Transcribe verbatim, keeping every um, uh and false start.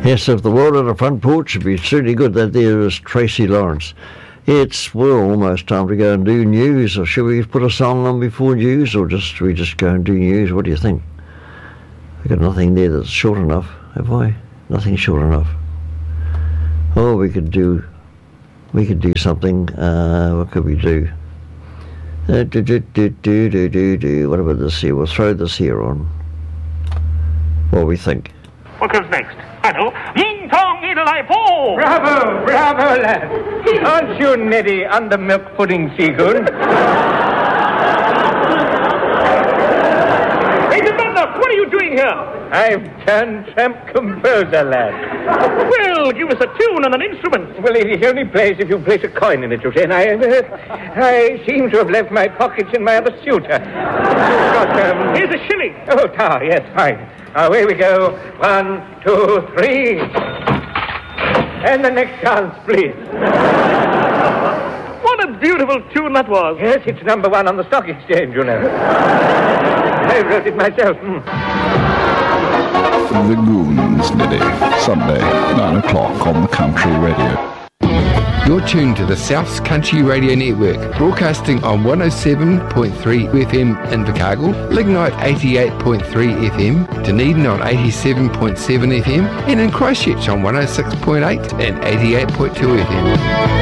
Yes, if the world on the front porch would be certainly good. That there is Tracy Lawrence. It's, well, almost time to go and do news. Or should we put a song on before news, or just we just go and do news? What do you think? I've got nothing there that's short enough, have I? Nothing short enough. Oh, we could do, we could do something. Uh, what could we do? Uh, do, do, do, do, do, do, do. What about this here? We'll throw this here on. What do we think? What comes next? I know. Ying Tong Eagle-Eye Four! Bravo, bravo, lad. Aren't you Neddy under milk pudding, Seagoon? Hey, Commander, what are you doing here? I've turned tramp composer, lad. Well, give us a tune and an instrument. Well, it only plays if you place a coin in it, you see, and I, uh, I seem to have left my pockets in my other suit. Uh, got, um... Here's a shilling. Oh, tar, yes, fine. Away we go. One, two, three. And the next chance, please. What a beautiful tune that was. Yes, it's number one on the stock exchange, you know. I wrote it myself. Mm. The Goons, Neddy. Sunday, nine o'clock on the Country Radio. You're tuned to the South's Country Radio Network, broadcasting on one oh seven point three F M in Invercargill, Lignite eighty-eight point three F M, Dunedin on eighty-seven point seven F M, and in Christchurch on one oh six point eight and eighty-eight point two F M.